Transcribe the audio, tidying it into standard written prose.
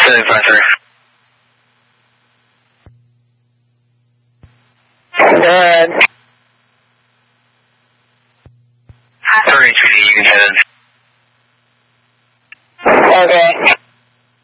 753. Good. 3HPD, you can head in. Okay.